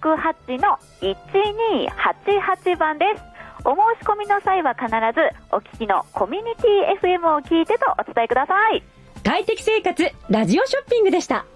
068-1288番です。お申し込みの際は必ずお聞きのコミュニティ FM を聞いてとお伝えください。 快適生活ラジオショッピングでした。